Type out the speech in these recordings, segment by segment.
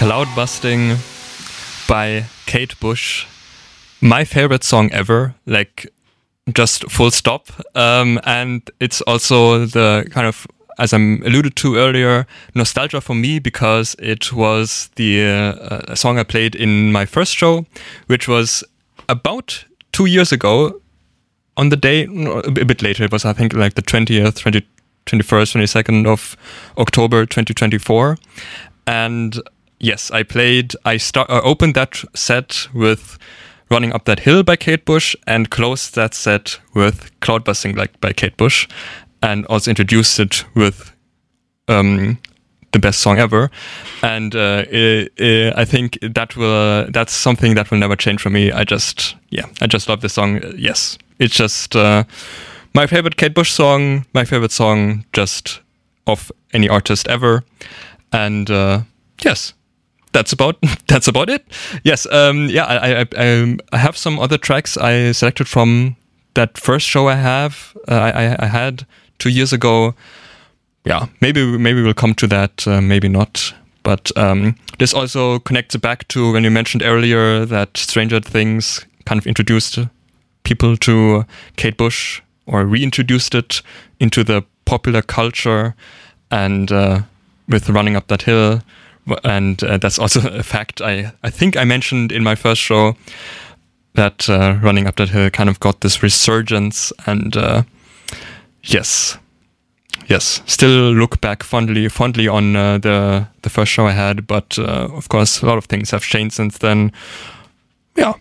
Cloudbusting by Kate Bush. My favorite song ever, like just full stop. And it's also the kind of, as I alluded to earlier, nostalgia for me because it was the song I played in my first show, which was about 2 years ago on the day, a bit later. It was, I think, like the 21st, 22nd of October 2024. And yes, I opened that set with Running Up That Hill by Kate Bush and closed that set with Cloudbusting by Kate Bush, and also introduced it with the best song ever. And I think that's something that will never change for me. I just love this song. Yes, it's just my favorite Kate Bush song, my favorite song just of any artist ever. And yes, that's about it. Yes, I have some other tracks I selected from that first show I had 2 years ago. Yeah, maybe we'll come to that, maybe not. But this also connects back to when you mentioned earlier that Stranger Things kind of introduced people to Kate Bush, or reintroduced it into the popular culture, and with Running Up That Hill. And that's also a fact I think I mentioned in my first show, that Running Up That Hill kind of got this resurgence. And yes, still look back fondly on the first show I had, but of course a lot of things have changed since then. Yeah.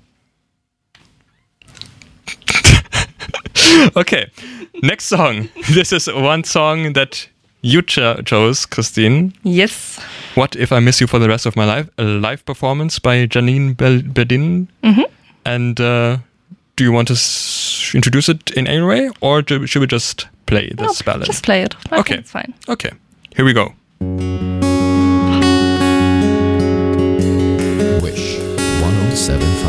Okay, next song. This is one song that you chose, Christine. Yes. What If I Miss You for the Rest of My Life? A live performance by Janine Bedin. Mm-hmm. And do you want to introduce it in any way, or should we just play this ballad? Just play it. I think it's fine. Okay, here we go.